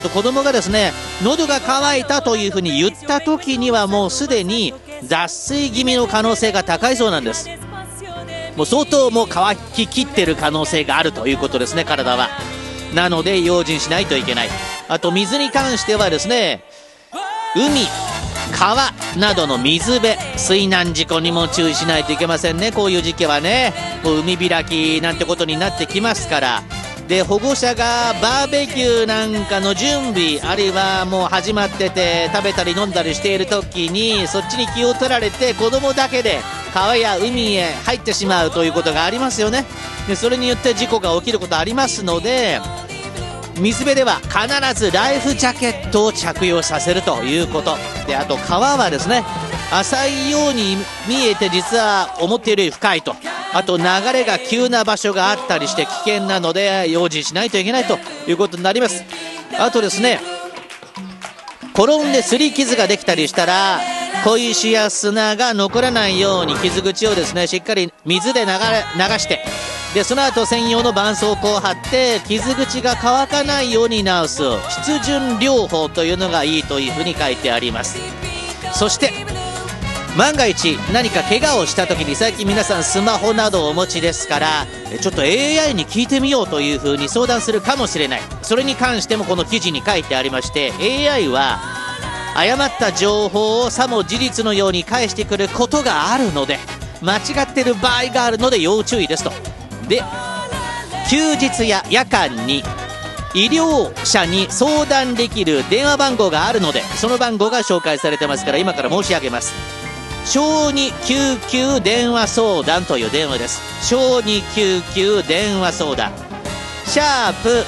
子供がですね、喉が渇いたというふうに言った時にはもうすでに脱水気味の可能性が高いそうなんです。もう相当もう乾ききってる可能性があるということですね、体は。なので用心しないといけない。あと水に関してはですね、海、川などの水辺、水難事故にも注意しないといけませんね。こういう時期はね、もう海開きなんてことになってきますから。で、保護者がバーベキューなんかの準備、あるいはもう始まってて食べたり飲んだりしている時にそっちに気を取られて子供だけで川や海へ入ってしまうということがありますよね。でそれによって事故が起きることありますので、水辺では必ずライフジャケットを着用させるということで、あと川はですね、浅いように見えて実は思っているより深いと、あと流れが急な場所があったりして危険なので用心しないといけないということになります。あとですね、転んですり傷ができたりしたら小石や砂が残らないように傷口をですねしっかり水で流して、でその後専用の絆創膏を貼って傷口が乾かないように直す湿潤療法というのがいいというふうに書いてあります。そして万が一何か怪我をした時に、最近皆さんスマホなどをお持ちですから、ちょっと AI に聞いてみようというふうに相談するかもしれない。それに関してもこの記事に書いてありまして、 AI は誤った情報をさも事実のように返してくることがあるので、間違っている場合があるので要注意ですと。で、休日や夜間に医療者に相談できる電話番号があるので、その番号が紹介されてますから今から申し上げます。小児救急電話相談という電話です。小児救急電話相談シャープ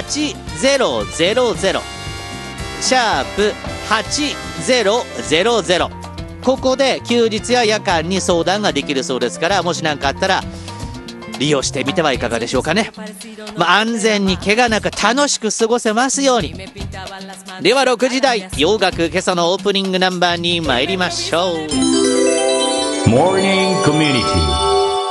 8000シャープ8000、ここで休日や夜間に相談ができるそうですから、もし何かあったら利用してみてはいかがでしょうかね。安全に怪我なく楽しく過ごせますように。では6時台洋楽、今朝のオープニングナンバーに参りましょう。 モーニングコミュニティ